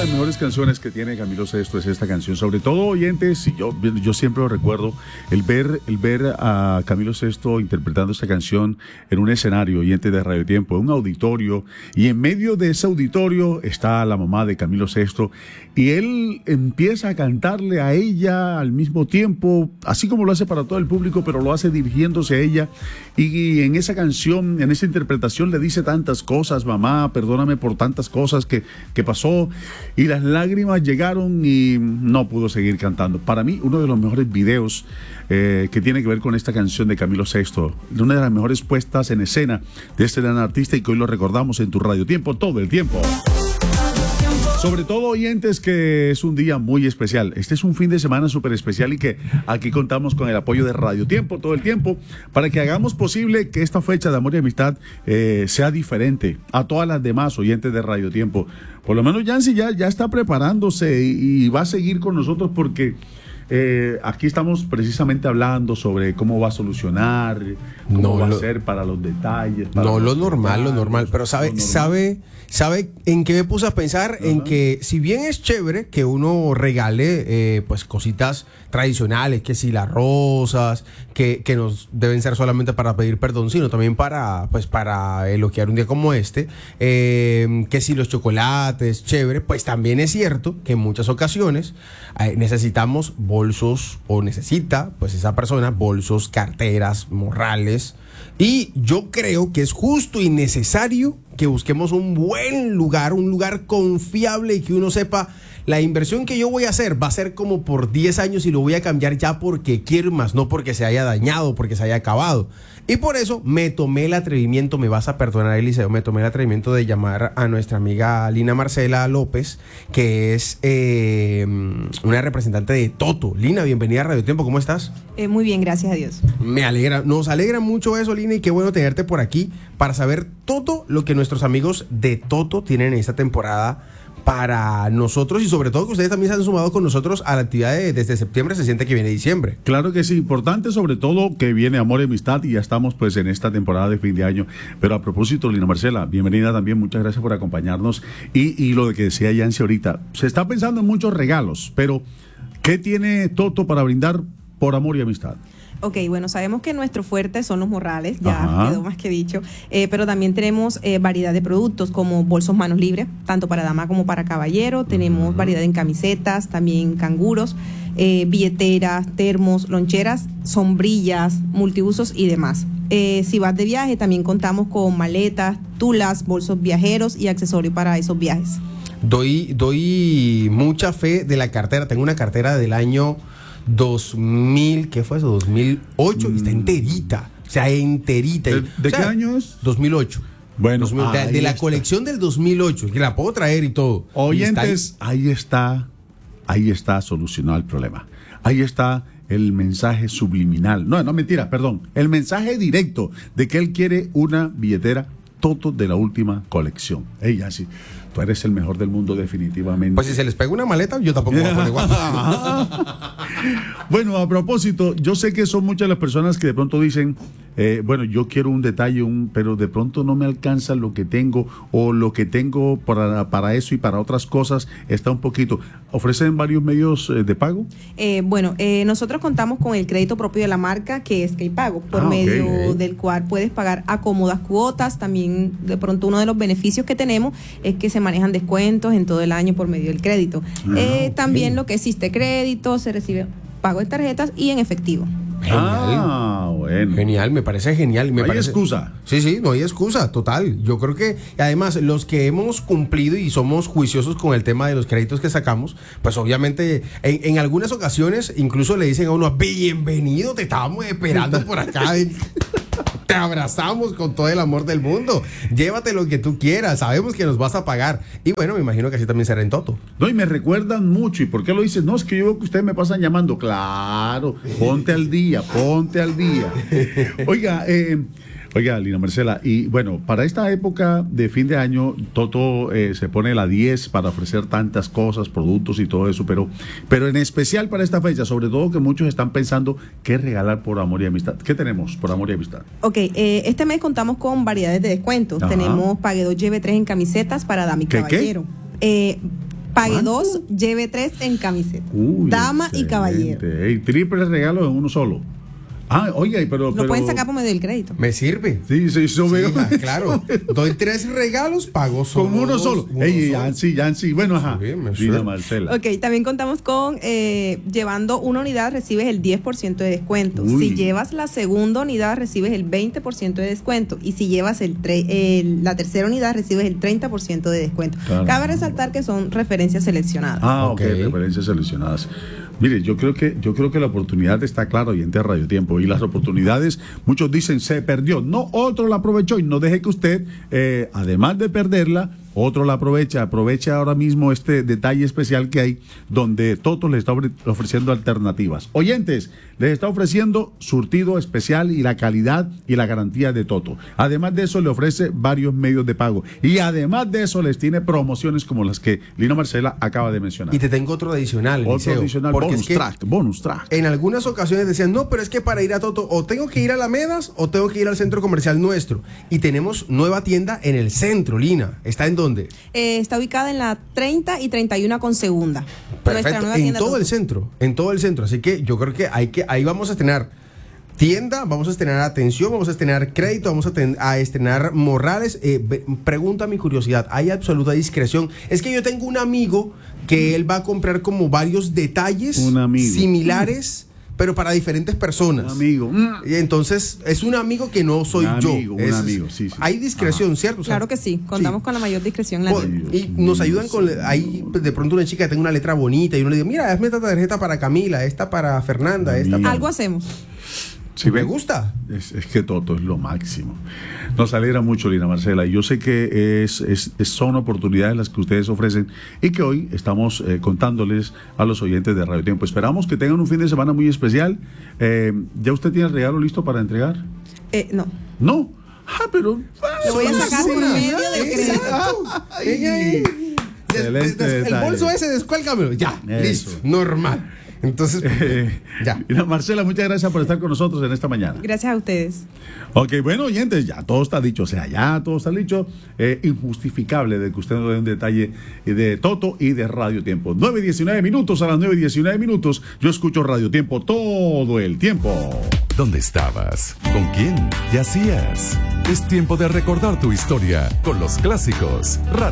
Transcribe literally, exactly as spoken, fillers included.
las mejores canciones que tiene Camilo Sesto es esta canción. Sobre todo, oyentes, y yo, yo siempre lo recuerdo, el ver, el ver a Camilo Sesto interpretando esta canción en un escenario, oyentes de Radio Tiempo, en un auditorio, y en medio de ese auditorio está la mamá de Camilo Sesto, y él empieza a cantarle a ella al mismo tiempo, así como lo hace para todo el público, pero lo hace dirigiéndose a ella, y en esa canción, en esa interpretación le dice tantas cosas: mamá, perdóname por tantas cosas que, que pasó, y las lágrimas llegaron y no pudo seguir cantando. Para mí, uno de los mejores videos eh, que tiene que ver con esta canción de Camilo Sesto, una de las mejores puestas en escena de este gran artista, y que hoy lo recordamos en tu Radio Tiempo todo el tiempo. Sobre todo, oyentes, que es un día muy especial. Este es un fin de semana súper especial y que aquí contamos con el apoyo de Radio Tiempo todo el tiempo para que hagamos posible que esta fecha de amor y amistad eh, sea diferente a todas las demás, oyentes de Radio Tiempo. Por lo menos Yancy ya, ya está preparándose y, y va a seguir con nosotros porque eh, aquí estamos precisamente hablando sobre cómo va a solucionar, cómo no, va lo, a ser para los detalles. Para no, los lo normal, detalles, lo normal. Pero sabe, normal. sabe... ¿Sabe en qué me puse a pensar? Ajá. En que si bien es chévere que uno regale eh, pues cositas tradicionales, que si las rosas, que, que nos deben ser solamente para pedir perdón, sino también para pues para elogiar un día como este, eh, que si los chocolates, chévere, pues también es cierto que en muchas ocasiones eh, necesitamos bolsos, o necesita pues esa persona bolsos, carteras, morrales. Y yo creo que es justo y necesario que busquemos un buen lugar, un lugar confiable, y que uno sepa: la inversión que yo voy a hacer va a ser como por diez años y lo voy a cambiar ya porque quiero más, no porque se haya dañado, porque se haya acabado. Y por eso me tomé el atrevimiento, me vas a perdonar, Eliseo, me tomé el atrevimiento de llamar a nuestra amiga Lina Marcela López, que es eh, una representante de Toto. Lina, bienvenida a Radio Tiempo, ¿cómo estás? Eh, muy bien, gracias a Dios. Me alegra, nos alegra mucho eso, Lina, y qué bueno tenerte por aquí para saber todo lo que nuestros amigos de Toto tienen en esta temporada para nosotros, y sobre todo que ustedes también se han sumado con nosotros a la actividad de, desde septiembre. Se siente que viene diciembre. Claro que sí, importante sobre todo que viene amor y amistad, y ya estamos pues en esta temporada de fin de año. Pero a propósito, Lina Marcela, bienvenida también, muchas gracias por acompañarnos. Y, y lo de que decía Yancy ahorita, se está pensando en muchos regalos, pero ¿qué tiene Toto para brindar por amor y amistad? Ok, bueno, sabemos que nuestro fuerte son los morrales, ya Ajá. quedó más que dicho, eh, pero también tenemos eh, variedad de productos como bolsos manos libres, tanto para dama como para caballero. Tenemos uh-huh. variedad en camisetas, también canguros, eh, billeteras, termos, loncheras, sombrillas, multiusos y demás. Eh, si vas de viaje, también contamos con maletas, tulas, bolsos viajeros y accesorios para esos viajes. Doy, doy mucha fe de la cartera. Tengo una cartera del año dos mil, ¿qué fue eso? dos mil ocho, mm. y está enterita, o sea, enterita. ¿De, de o sea, qué año es? dos mil ocho. Bueno, dos mil, de, de la colección del dos mil ocho, que la puedo traer y todo. Oyentes, y está ahí. ahí está, ahí está solucionado el problema. Ahí está el mensaje subliminal. No, no, mentira, perdón. El mensaje directo de que él quiere una billetera Toto de la última colección. Ella sí. Tú eres el mejor del mundo, definitivamente. Pues si se les pega una maleta, yo tampoco voy a poner igual. Bueno, a propósito, yo sé que son muchas las personas que de pronto dicen, eh, bueno, yo quiero un detalle, un, pero de pronto no me alcanza lo que tengo, o lo que tengo para, para eso y para otras cosas está un poquito. ¿Ofrecen varios medios eh, de pago? Eh, bueno, eh, nosotros contamos con el crédito propio de la marca, que es KeyPago, por ah, medio okay, okay. del cual puedes pagar a cómodas cuotas. También, de pronto, uno de los beneficios que tenemos es que se manejan descuentos en todo el año por medio del crédito. Ah, eh, okay. También lo que existe crédito, se recibe pago en tarjetas y en efectivo. Genial. Ah, bueno. Genial, me parece genial. Me no hay parece... excusa. Sí, sí, no hay excusa, total. Yo creo que, además, los que hemos cumplido y somos juiciosos con el tema de los créditos que sacamos, pues obviamente, en, en algunas ocasiones, incluso le dicen a uno, bienvenido, te estábamos esperando por acá. Te abrazamos con todo el amor del mundo. Llévate lo que tú quieras. Sabemos que nos vas a pagar. Y bueno, me imagino que así también será en Toto. No, y me recuerdan mucho. ¿Y por qué lo dices? No, es que yo veo que ustedes me pasan llamando. Claro, ponte al día, ponte al día. Oiga, eh... Oiga, Lina Marcela, y bueno, para esta época de fin de año, Toto eh, se pone la diez para ofrecer tantas cosas, productos y todo eso, pero, pero en especial para esta fecha, sobre todo que muchos están pensando qué regalar por amor y amistad. ¿Qué tenemos por amor y amistad? Ok, eh, este mes contamos con variedades de descuentos. Ajá. Tenemos pague dos, lleve tres en camisetas para dama y caballero. ¿Qué? Eh, Pague ¿Cuánto? dos, lleve tres en camiseta. Uy, Dama y excelente. caballero. Ey, triple regalo en uno solo. Ah, oye, pero... Lo pero- pueden sacar por medio del crédito. ¿Me sirve? Sí, sí, yo Sí, veo. ah, claro. Doy tres regalos, pago solo. Con uno dos, solo. uno Ey, solo. Yancy, Yancy. Bueno, ajá. Sí, me Dina suena. Marcela. Ok, también contamos con eh, llevando una unidad recibes el diez por ciento de descuento. Uy. Si llevas la segunda unidad recibes el veinte por ciento de descuento. Y si llevas el tre- el- la tercera unidad recibes el treinta por ciento de descuento. Claro. Cabe resaltar que son referencias seleccionadas. Ah, ok, Ok. referencias seleccionadas. Mire, yo creo que yo creo que la oportunidad está clara oyente de Radio Tiempo y las oportunidades, muchos dicen se perdió, no, otro la aprovechó y no deje que usted, eh, además de perderla, otro la aprovecha, aprovecha ahora mismo este detalle especial que hay donde Toto le está ofre- ofreciendo alternativas. Oyentes, les está ofreciendo surtido especial y la calidad y la garantía de Toto. Además de eso le ofrece varios medios de pago y además de eso les tiene promociones como las que Lina Marcela acaba de mencionar. Y te tengo otro adicional, Otro Liceo, adicional, porque bonus es que track, bonus track. en algunas ocasiones decían, no, pero es que para ir a Toto o tengo que ir a Alamedas o tengo que ir al centro comercial nuestro. Y tenemos nueva tienda en el centro, Lina. ¿Está en dónde? Eh, está ubicada en la treinta y treinta y uno con segunda. Nuestra Perfecto, nueva en tienda todo el Toto. centro, en todo el centro. Así que yo creo que hay que ahí vamos a estrenar tienda, vamos a estrenar atención, vamos a estrenar crédito, vamos a, ten- a estrenar morrales. Eh, ve- pregunta mi curiosidad, ¿hay absoluta discreción? Es que yo tengo un amigo que él va a comprar como varios detalles Un amigo. similares, pero para diferentes personas. Un amigo. Mm. Y entonces es un amigo que no soy Un yo. amigo, un Es- amigo, sí, sí. Hay discreción, ¿cierto? O sea, Claro que sí, contamos sí. con la mayor discreción en la Po- tienda. Y nos ayudan con. Hay de pronto una chica que tenga una letra bonita y uno le dice, mira, hazme esta tarjeta para Camila, esta para Fernanda, esta Amigo. para. Algo hacemos. Sí, me ven. gusta. Es, es que Toto es lo máximo. Nos alegra mucho, Lina Marcela. Y yo sé que es, es- es- son oportunidades las que ustedes ofrecen y que hoy estamos eh, contándoles a los oyentes de Radio Tiempo. Esperamos que tengan un fin de semana muy especial. Eh, ¿Ya usted tiene el regalo listo para entregar? Eh, no. No. Ah, pero. Lo voy a sacar por medio del crédito. Ay. Ella ahí. Des- Excelente des- el detalle. bolso ese, descuélgamelo. Ya, Eso. listo, normal. Entonces, Eh, ya. Lina Marcela, muchas gracias por estar con nosotros en esta mañana. Gracias a ustedes. Ok, bueno, oyentes, ya todo está dicho, o sea, ya todo está dicho. Eh, injustificable de que usted nos dé un detalle de Toto y de Radio Tiempo. nueve y diecinueve minutos, a las nueve y diecinueve minutos, yo escucho Radio Tiempo todo el tiempo. ¿Dónde estabas? ¿Con quién? ¿Qué hacías? Es tiempo de recordar tu historia con los clásicos. Radio